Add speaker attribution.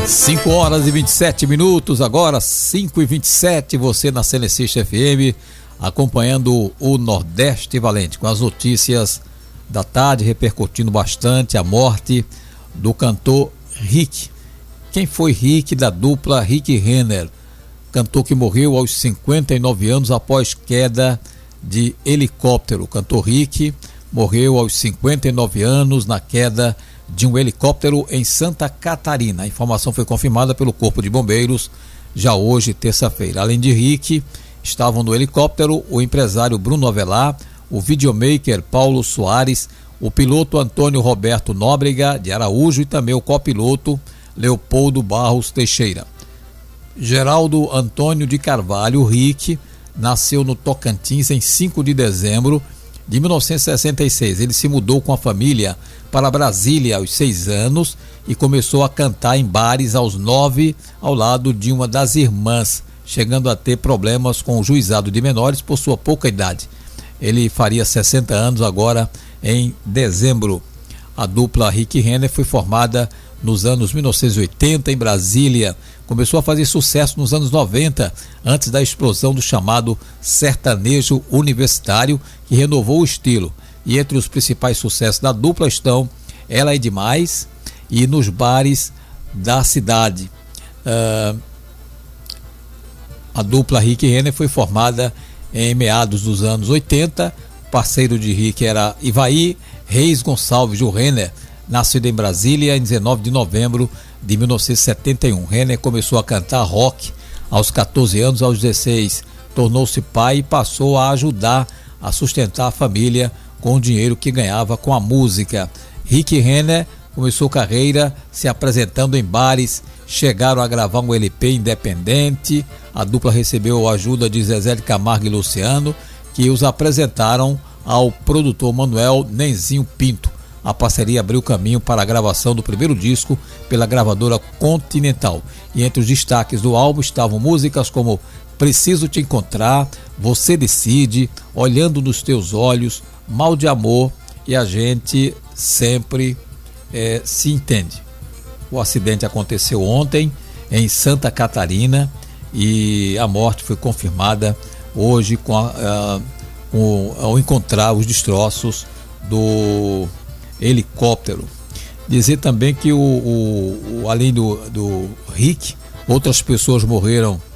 Speaker 1: 5h27, agora 5h27, você na Selecista FM, acompanhando o Nordeste Valente, com as notícias da tarde, repercutindo bastante a morte do cantor Rick. Quem foi Rick, da dupla Rick Renner? Cantor que morreu aos 59 anos após queda de helicóptero. O cantor Rick morreu aos 59 anos na queda de um helicóptero em Santa Catarina. A informação foi confirmada pelo Corpo de Bombeiros já hoje, terça-feira. Além de Rick, estavam no helicóptero o empresário Bruno Avelar, o videomaker Paulo Soares, o piloto Antônio Roberto Nóbrega de Araújo e também o copiloto Leopoldo Barros Teixeira. Geraldo Antônio de Carvalho Rick nasceu no Tocantins em 5 de dezembro de 1966. Ele se mudou com a família para Brasília aos 6 anos e começou a cantar em bares aos 9, ao lado de uma das irmãs, chegando a ter problemas com o juizado de menores por sua pouca idade. Ele faria 60 anos agora em dezembro. A dupla Rick Renner foi formada nos anos 1980 em Brasília. Começou a fazer sucesso nos anos 90, antes da explosão do chamado sertanejo universitário, que renovou o estilo. E entre os principais sucessos da dupla estão Ela é Demais e Nos Bares da Cidade. A dupla Rick Renner foi formada em meados dos anos 80. O parceiro de Rick era Ivaí Reis Gonçalves de Renner, nascido em Brasília em 19 de novembro de 1971. Renner começou a cantar rock aos 14 anos. Aos 16 tornou-se pai e passou a ajudar a sustentar a família com o dinheiro que ganhava com a música. Rick Renner começou carreira se apresentando em bares, chegaram a gravar um LP independente. A dupla recebeu a ajuda de Zezé de Camargo e Luciano, que os apresentaram ao produtor Manuel Nenzinho Pinto. A parceria abriu caminho para a gravação do primeiro disco pela gravadora Continental. E entre os destaques do álbum estavam músicas como Preciso Te Encontrar, Você Decide, Olhando nos Teus Olhos, Mal de Amor e A Gente Sempre Se Entende. O acidente aconteceu ontem em Santa Catarina e a morte foi confirmada hoje ao encontrar os destroços do helicóptero. Dizer também que além do Rick, outras pessoas morreram